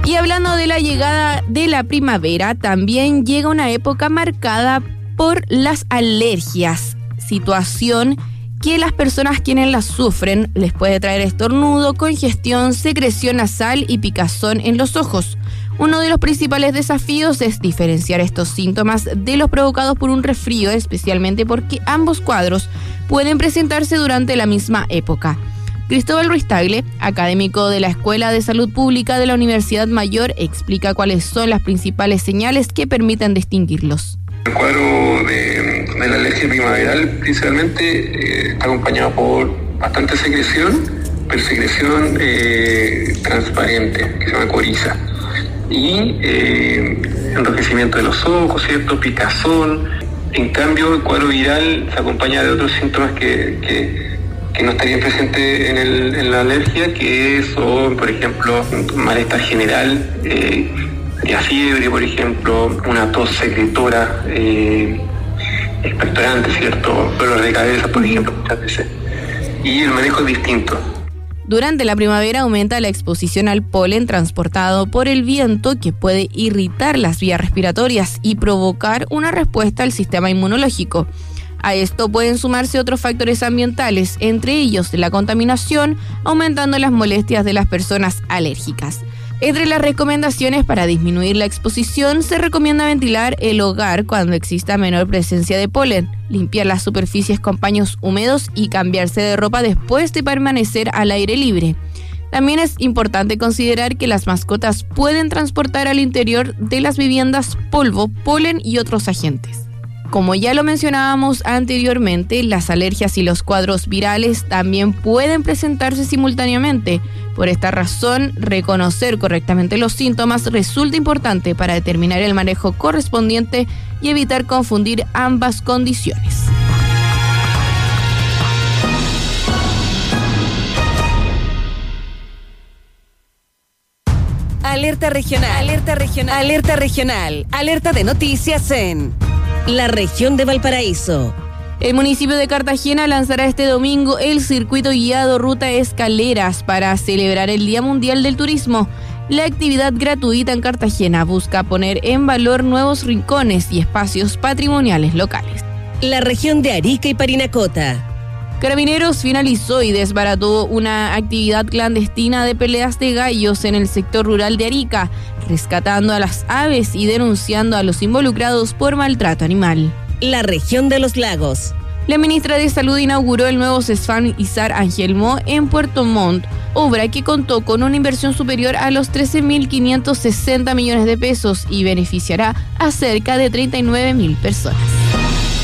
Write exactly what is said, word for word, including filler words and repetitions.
Y hablando de la llegada de la primavera, también llega una época marcada por las alergias, situación que las personas quienes las sufren les puede traer estornudo, congestión, secreción nasal y picazón en los ojos. Uno de los principales desafíos es diferenciar estos síntomas de los provocados por un resfrío, especialmente porque ambos cuadros pueden presentarse durante la misma época. Cristóbal Ruiz Tagle, académico de la Escuela de Salud Pública de la Universidad Mayor, explica cuáles son las principales señales que permiten distinguirlos. El cuadro de, de la alergia primaveral principalmente eh, está acompañado por bastante secreción, pero secreción eh, transparente, que se llama coriza, y eh, enrojecimiento de los ojos, ¿cierto? Picazón. En cambio, el cuadro viral se acompaña de otros síntomas que, que, que no estarían presentes en, el, en la alergia, que son, por ejemplo, malestar general, eh, la fiebre, por ejemplo, una tos secretora, eh, expectorante, ¿cierto? Dolor de cabeza, por ejemplo, muchas veces. Y el manejo es distinto. Durante la primavera aumenta la exposición al polen transportado por el viento, que puede irritar las vías respiratorias y provocar una respuesta al sistema inmunológico. A esto pueden sumarse otros factores ambientales, entre ellos la contaminación, aumentando las molestias de las personas alérgicas. Entre las recomendaciones para disminuir la exposición, se recomienda ventilar el hogar cuando exista menor presencia de polen, limpiar las superficies con paños húmedos y cambiarse de ropa después de permanecer al aire libre. También es importante considerar que las mascotas pueden transportar al interior de las viviendas polvo, polen y otros agentes. Como ya lo mencionábamos anteriormente, las alergias y los cuadros virales también pueden presentarse simultáneamente. Por esta razón, reconocer correctamente los síntomas resulta importante para determinar el manejo correspondiente y evitar confundir ambas condiciones. Alerta regional, alerta regional, alerta regional, alerta de noticias en la región de Valparaíso. El municipio de Cartagena lanzará este domingo el circuito guiado Ruta Escaleras para celebrar el Día Mundial del Turismo. La actividad gratuita en Cartagena busca poner en valor nuevos rincones y espacios patrimoniales locales. La región de Arica y Parinacota. Carabineros finalizó y desbarató una actividad clandestina de peleas de gallos en el sector rural de Arica, rescatando a las aves y denunciando a los involucrados por maltrato animal. La región de los lagos. La ministra de Salud inauguró el nuevo CESFAM Izar Angelmo en Puerto Montt, obra que contó con una inversión superior a los trece mil quinientos sesenta millones de pesos y beneficiará a cerca de treinta y nueve mil personas.